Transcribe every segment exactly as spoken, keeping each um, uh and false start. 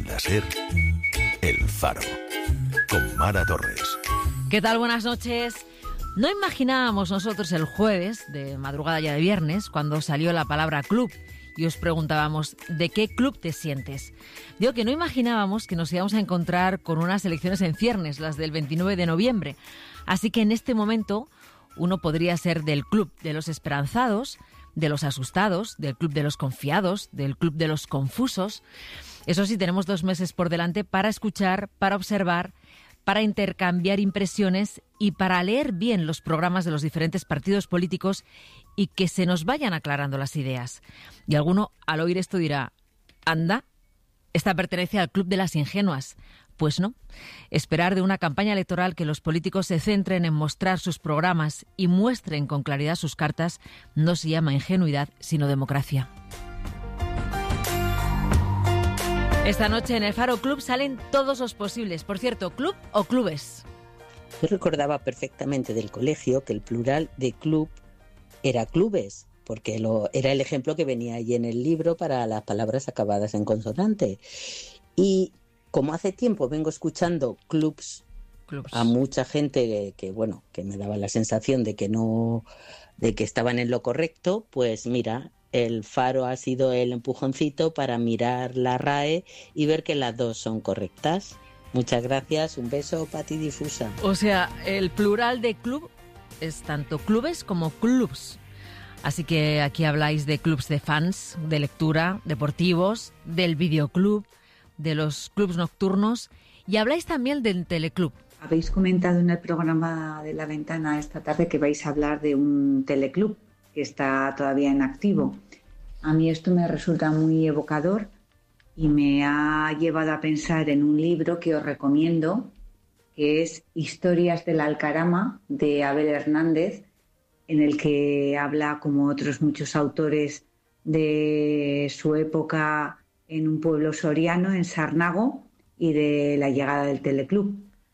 Onda Ser, El Faro, con Mara Torres. ¿Qué tal? Buenas noches. No imaginábamos nosotros el jueves, de madrugada ya de viernes, cuando salió la palabra club y os preguntábamos ¿de qué club te sientes? Digo que no imaginábamos que nos íbamos a encontrar con unas elecciones en ciernes, las del veintinueve de noviembre. Así que en este momento uno podría ser del club de los esperanzados, de los asustados, del club de los confiados, del club de los confusos. Eso sí, tenemos dos meses por delante para escuchar, para observar, para intercambiar impresiones y para leer bien los programas de los diferentes partidos políticos y que se nos vayan aclarando las ideas. Y alguno al oír esto dirá, anda, esta pertenece al club de las ingenuas. Pues no. Esperar de una campaña electoral que los políticos se centren en mostrar sus programas y muestren con claridad sus cartas no se llama ingenuidad, sino democracia. Esta noche en el Faro Club salen todos los posibles. Por cierto, ¿club o clubes? Yo recordaba perfectamente del colegio que el plural de club era clubes, porque lo, era el ejemplo que venía ahí en el libro para las palabras acabadas en consonante. Y como hace tiempo vengo escuchando clubs, clubs. a mucha gente que, que, bueno, que me daba la sensación de que no, de que estaban en lo correcto, pues mira, el Faro ha sido el empujoncito para mirar la R A E y ver que las dos son correctas. Muchas gracias, un beso, Pati Difusa. O sea, el plural de club es tanto clubes como clubs. Así que aquí habláis de clubs de fans, de lectura, deportivos, del videoclub, de los clubs nocturnos y habláis también del teleclub. Habéis comentado en el programa de La Ventana esta tarde que vais a hablar de un teleclub que está todavía en activo. A mí esto me resulta muy evocador y me ha llevado a pensar en un libro que os recomiendo, que es Historias del Alcarama, de Abel Hernández, en el que habla, como otros muchos autores, de su época en un pueblo soriano, en Sarnago, y de la llegada del teleclub.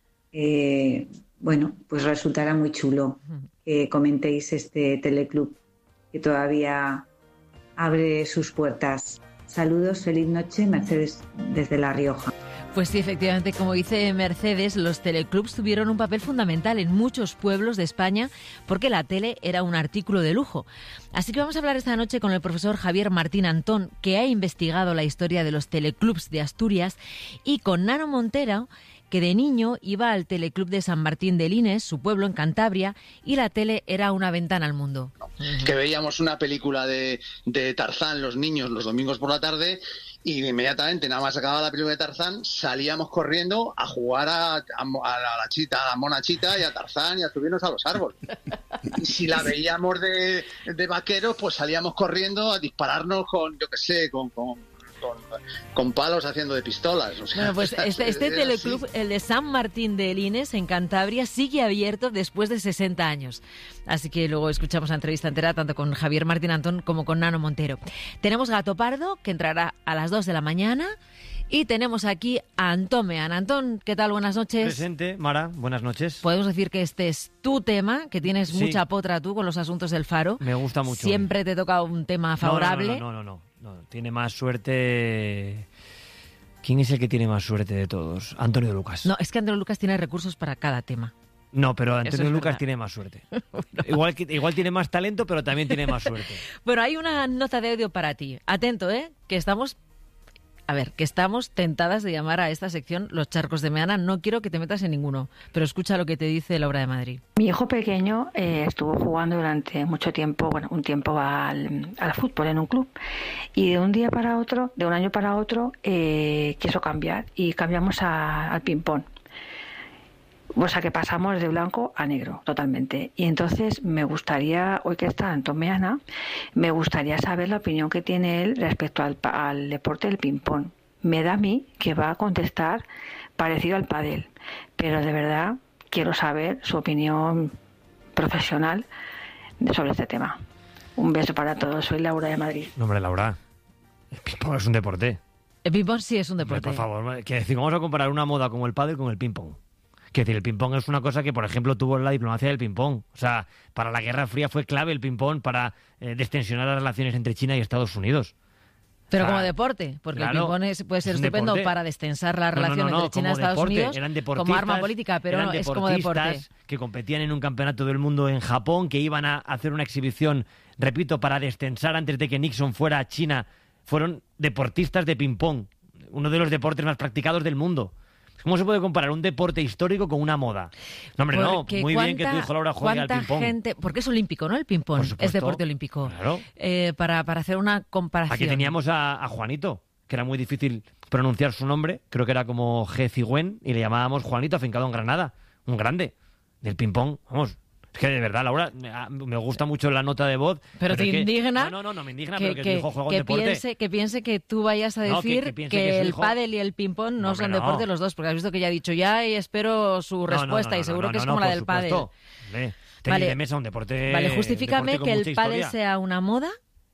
Eh, bueno, pues resultará muy chulo que comentéis este teleclub que todavía abre sus puertas. Saludos, feliz noche, Mercedes desde La Rioja. Pues sí, efectivamente, como dice Mercedes, los teleclubs tuvieron un papel fundamental en muchos pueblos de España porque la tele era un artículo de lujo. Así que vamos a hablar esta noche con el profesor Javier Martín Antón, que ha investigado la historia de los teleclubs de Asturias, y con Nano Montero, que de niño iba al teleclub de San Martín de Lines, su pueblo en Cantabria, y la tele era una ventana al mundo. Que veíamos una película de, de Tarzán los niños los domingos por la tarde y inmediatamente, nada más acababa la película de Tarzán, salíamos corriendo a jugar a, a, a la chita, a la mona chita y a Tarzán y a subirnos a los árboles. Y si la veíamos de, de vaqueros, pues salíamos corriendo a dispararnos con, yo qué sé, con... con Con, con palos haciendo de pistolas. O sea, bueno, pues este, este teleclub, el de San Martín de Lines, en Cantabria, sigue abierto después de sesenta años. Así que luego escuchamos la entrevista entera tanto con Javier Martín Antón como con Nano Montero. Tenemos Gato Pardo, que entrará a las dos de la mañana. Y tenemos aquí a Antón Meán. Antón, ¿qué tal? Buenas noches. Presente, Mara, buenas noches. Podemos decir que este es tu tema, que tienes sí. mucha potra tú con los asuntos del Faro. Me gusta mucho. Siempre te toca un tema favorable. No, no, no, no, no, no, no. Tiene más suerte... ¿Quién es el que tiene más suerte de todos? Antonio Lucas. No, es que Antonio Lucas tiene recursos para cada tema. No, pero Antonio es Lucas verdad. tiene más suerte. bueno. igual, que, igual tiene más talento, pero también tiene más suerte. Bueno, hay una nota de audio para ti. Atento, ¿eh? Que estamos... A ver, que estamos tentadas de llamar a esta sección Los Charcos de Meana. No quiero que te metas en ninguno, pero escucha lo que te dice Laura de Madrid. Mi hijo pequeño eh, estuvo jugando durante mucho tiempo, bueno, un tiempo al, al fútbol en un club, y de un día para otro, de un año para otro, eh, quiso cambiar y cambiamos a, al ping-pong. O sea que pasamos de blanco a negro totalmente. Y entonces me gustaría, hoy que está Antón Meana, me gustaría saber la opinión que tiene él respecto al, al deporte del ping-pong. Me da a mí que va a contestar parecido al pádel, pero de verdad quiero saber su opinión profesional sobre este tema. Un beso para todos. Soy Laura de Madrid. No, hombre, Laura, el ping-pong es un deporte. El ping-pong sí es un deporte. Hombre, por favor, que decir, vamos a comparar una moda como el pádel con el ping-pong. Que decir, el ping-pong es una cosa que, por ejemplo, tuvo la diplomacia del ping-pong. O sea, para la Guerra Fría fue clave el ping-pong para eh, destensionar las relaciones entre China y Estados Unidos. Pero O sea, como deporte, porque claro, el ping-pong es- puede ser es un estupendo deporte. para destensar las No, no, no, relaciones no, entre China y como Estados deporte, Unidos eran como deportistas, arma política, pero eran no, es como deporte. deportistas que competían en un campeonato del mundo en Japón, que iban a hacer una exhibición, repito, para destensar antes de que Nixon fuera a China. Fueron deportistas de ping-pong, uno de los deportes más practicados del mundo. ¿Cómo se puede comparar un deporte histórico con una moda? No, hombre, Porque no. Muy bien que cuánta- tu hijo Laura juegue al cuánta ping-pong. gente, porque es olímpico, ¿no? El ping-pong Por supuesto. es deporte olímpico. Claro. Eh, para, para hacer una comparación. Aquí teníamos a, a Juanito, que era muy difícil pronunciar su nombre, creo que era como G. Cigüen, y le llamábamos Juanito, afincado en Granada, un grande del ping-pong. Vamos, es que de verdad, Laura, me, me gusta mucho la nota de voz. Pero te es que- indigna. No, no, no, no me indigna, que, pero que, que- tu hijo juega un que deporte. piense, que piense que tú vayas a No, que- decir que que, piense que su el hijo- pádel y el ping-pong no, No, son hombre, no. deportes los dos, porque has visto que ya ha dicho ya y espero su No, no, respuesta no, no, y seguro no, que es no, como no, la por del pádel. supuesto. Hombre, tenis Vale. de mesa, un deporte. Vale, justifícame deporte con que el mucha pádel historia. sea una moda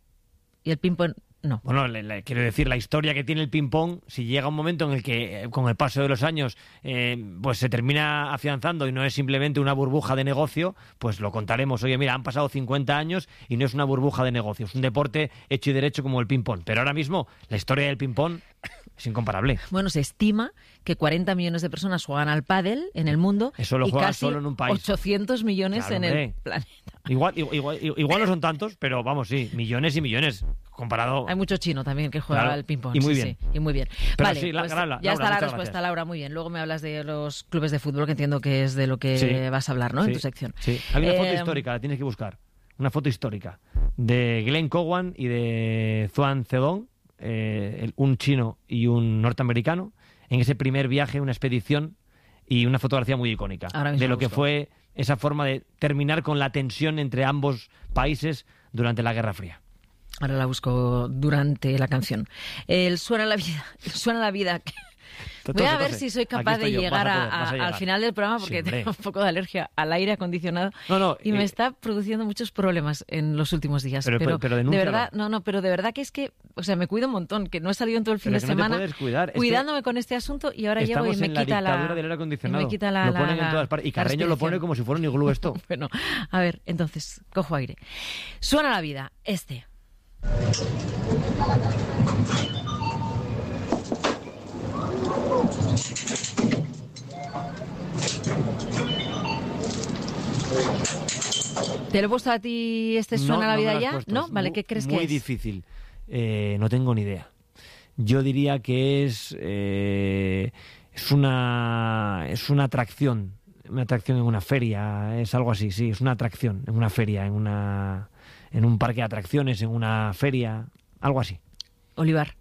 y el ping-pong no. Bueno, le- le- quiero decir, la historia que tiene el ping-pong, si llega un momento en el que, eh, con el paso de los años, eh, pues se termina afianzando y no es simplemente una burbuja de negocio, pues lo contaremos. Oye, mira, han pasado cincuenta años y no es una burbuja de negocio, es un deporte hecho y derecho como el ping-pong. Pero ahora mismo, la historia del ping-pong es incomparable. Bueno, se estima que cuarenta millones de personas juegan al pádel en el mundo Eso lo y juegan casi solo en un país. ochocientos millones Claro, en el hombre. planeta. Igual, igual, igual, igual no son tantos, pero vamos, sí, millones y millones comparado. Hay mucho chino también que juega Claro, al ping-pong. y muy sí, bien. sí, y muy bien. Pero vale, sí, la- pues Laura, ya Laura, está la muchas respuesta, gracias. Laura, muy bien. Luego me hablas de los clubes de fútbol, que entiendo que es de lo que Sí. vas a hablar, ¿no? En Sí, tu sección. Sí, hay una foto Eh, histórica, la tienes que buscar. Una foto histórica de Glenn Cowan y de Zuan Zedong, eh, el- un chino y un norteamericano, en ese primer viaje, una expedición y una fotografía muy icónica Ahora mismo de lo que busco. fue esa forma de terminar con la tensión entre ambos países durante la Guerra Fría. Ahora la busco durante la canción. El Suena la vida. El Suena la vida. Tose, Voy a ver tose. si soy Aquí capaz estoy de yo, llegar, vas a a- poder, vas a a- llegar. al final del programa porque Sí, hombre. tengo un poco de alergia al aire acondicionado No, no, y me eh, está produciendo muchos problemas en los últimos días. Pero- pero- pero de denúncialo. verdad, no, no, pero de verdad que es que, o sea, me cuido un montón, que no he salido en todo el fin Pero de que no te semana puedes cuidar, es que cuidándome con este asunto y ahora llego Estamos y me en la quita la dictadura del aire acondicionado. y me quita la, lo la- ponen en la- todas partes. Y la Carreño lo pone respiración. como si fuera un iglú esto. Bueno, a ver, entonces, cojo aire. Suena la vida, este. ¿Te lo he puesto a ti este Suena No, la no me vida lo has ya? puesto. ¿No? Es Vale, mu- ¿qué crees muy que es? difícil. Eh, no tengo ni idea. Yo diría que es eh, es una es una atracción, una atracción en una feria, es algo así, sí, es una atracción en una feria, en una en un parque de atracciones, en una feria, algo así. Olivar.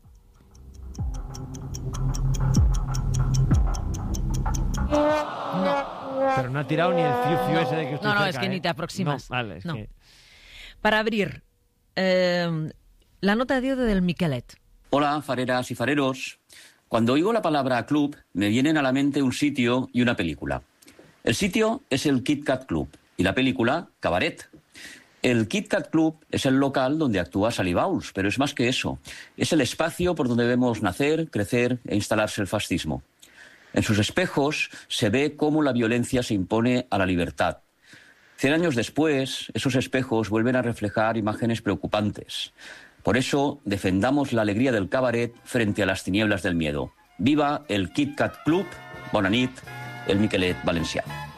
Pero no ha tirado ni el fiu fiu ese de que estoy No, no, cerca, es que ¿eh? ni te aproximas. No, vale, es No. que Para abrir, eh, la nota de audio del Miquelet. Hola, fareras y fareros. Cuando oigo la palabra club, me vienen a la mente un sitio y una película. El sitio es el Kit Kat Club y la película Cabaret. El Kit Kat Club es el local donde actúa Sally Bowles, pero es más que eso. Es el espacio por donde debemos nacer, crecer e instalarse el fascismo. En sus espejos se ve cómo la violencia se impone a la libertad. Cien años después, esos espejos vuelven a reflejar imágenes preocupantes. Por eso, defendamos la alegría del cabaret frente a las tinieblas del miedo. ¡Viva el Kit Kat Club! Bona nit, el Miquelet valencià.